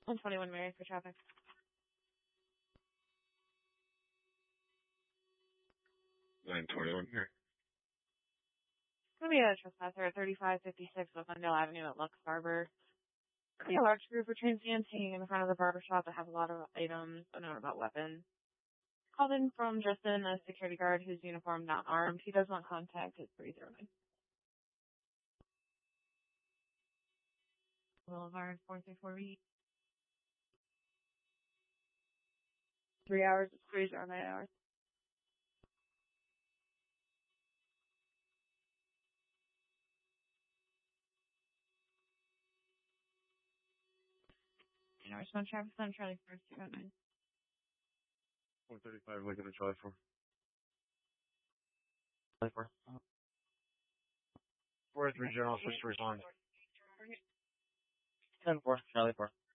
121 Mary for traffic. Line 21 here. Gonna be a trespasser at 3556 West Glendale Avenue at Lux Barber. Gonna be a large group of transients hanging in the front of the barber shop that have a lot of items unknown about weapons. Called in from Justin, a security guard who's uniformed, not armed. He does want contact at 309. Boulevard 434B. 3 hours, it's 309 hours. Respond traffic on Charlie 1st, 209. 135, Lincoln to Charlie 4. Charlie 4. 43 General, switch to respond. 10-4, Charlie 4.